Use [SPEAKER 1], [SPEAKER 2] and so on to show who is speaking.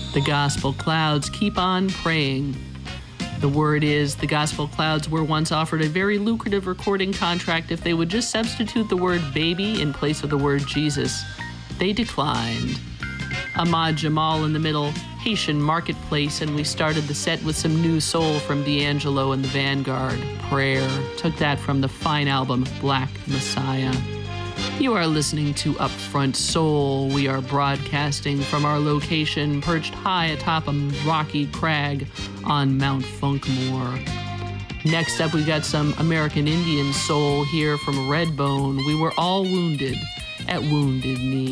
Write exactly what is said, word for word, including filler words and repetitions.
[SPEAKER 1] The Gospel Clouds keep on praying. The word is the Gospel Clouds were once offered a very lucrative recording contract if they would just substitute the word baby in place of the word Jesus. They declined. Ahmad Jamal in the middle, Haitian Marketplace, and we started the set with some new soul from D'Angelo and the Vanguard, Prayer. Took that from the fine album Black Messiah. You are listening to Upfront Soul. We are broadcasting from our location perched high atop a rocky crag on Mount Funkmore. Next up, we got some American Indian soul here from Redbone. We were all wounded at Wounded Knee.